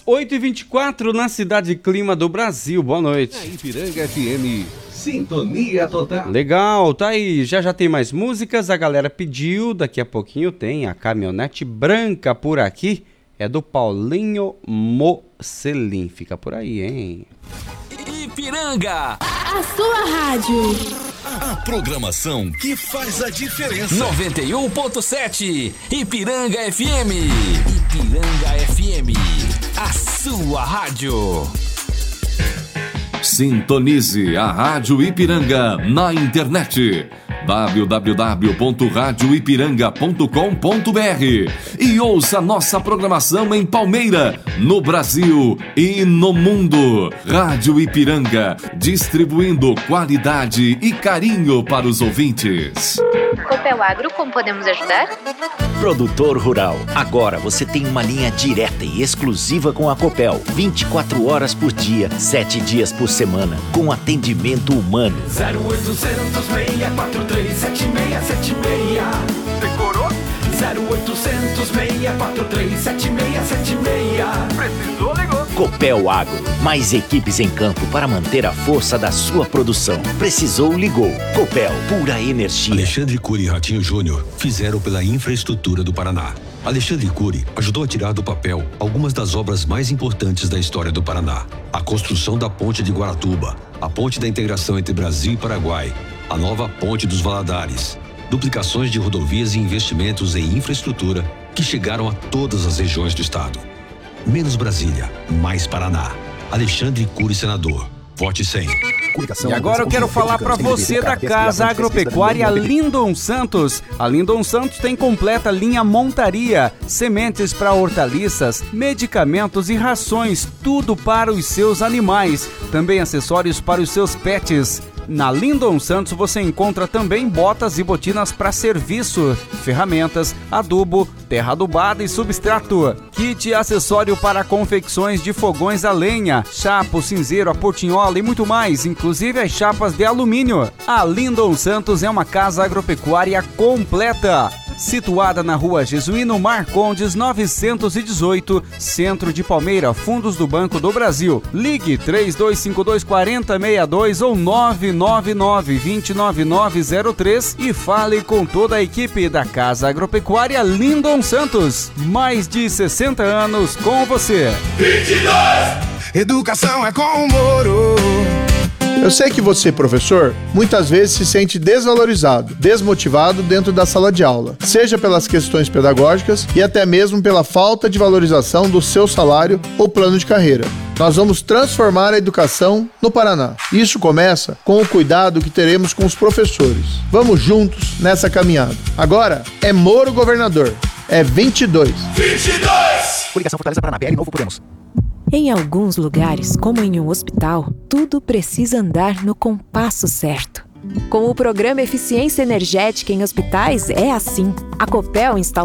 8h24 na cidade Clima do Brasil. Boa noite. Ipiranga FM, sintonia total. Legal, tá aí. Já tem mais músicas. A galera pediu. Daqui a pouquinho tem a Caminhonete Branca por aqui. É do Paulinho Mocelin. Fica por aí, hein? Ipiranga, a sua rádio. A programação que faz a diferença. 91.7 Ipiranga FM. Ipiranga FM, a sua rádio. Sintonize a Rádio Ipiranga na internet www.radioipiranga.com.br e ouça nossa programação em Palmeira, no Brasil e no mundo. Rádio Ipiranga, distribuindo qualidade e carinho para os ouvintes. Copel Agro, como podemos ajudar? Produtor rural, agora você tem uma linha direta e exclusiva com a Copel, 24 horas por dia, 7 dias por semana, com atendimento humano. 0800 643 7676. Decorou? 0800 643 7676. Precisou, ligou. Copel Agro, mais equipes em campo para manter a força da sua produção. Precisou, ligou. Copel, pura energia. Alexandre Cury e Ratinho Júnior fizeram pela infraestrutura do Paraná. Alexandre Cury ajudou a tirar do papel algumas das obras mais importantes da história do Paraná. A construção da Ponte de Guaratuba, a Ponte da Integração entre Brasil e Paraguai, a nova Ponte dos Valadares, duplicações de rodovias e investimentos em infraestrutura que chegaram a todas as regiões do estado. Menos Brasília, mais Paraná. Alexandre Cury, senador. Vote 100. E agora eu quero falar para você da Casa Agropecuária Lindon Santos. A Lindon Santos tem completa linha montaria, sementes para hortaliças, medicamentos e rações, tudo para os seus animais. Também acessórios para os seus pets. Na Lindon Santos você encontra também botas e botinas para serviço, ferramentas, adubo, terra adubada e substrato, kit acessório para confecções de fogões a lenha, chapa, cinzeiro, a portinhola e muito mais, inclusive as chapas de alumínio. A Lindon Santos é uma casa agropecuária completa, situada na rua Jesuíno Marcondes 918, centro de Palmeira, fundos do Banco do Brasil. Ligue 3252-4062 ou 999-29903 e fale com toda a equipe da Casa Agropecuária Lindon Santos. Mais de 60 anos com você. 22! Educação é com o Moro. Eu sei que você, professor, muitas vezes se sente desvalorizado, desmotivado dentro da sala de aula, seja pelas questões pedagógicas e até mesmo pela falta de valorização do seu salário ou plano de carreira. Nós vamos transformar a educação no Paraná. Isso começa com o cuidado que teremos com os professores. Vamos juntos nessa caminhada. Agora é Moro governador. É 22. 22! Coligação Fortaleza Paraná, PL Novo Podemos. Em alguns lugares, como em um hospital, tudo precisa andar no compasso certo. Com o programa Eficiência Energética em Hospitais, é assim. A Copel instalou